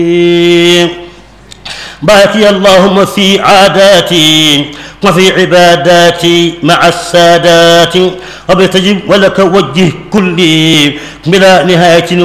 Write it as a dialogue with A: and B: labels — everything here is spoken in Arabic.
A: بارك اللهم في عاداتي وفي عباداتي مع السادات وبتجب ولك وجه كلي بلا نهاية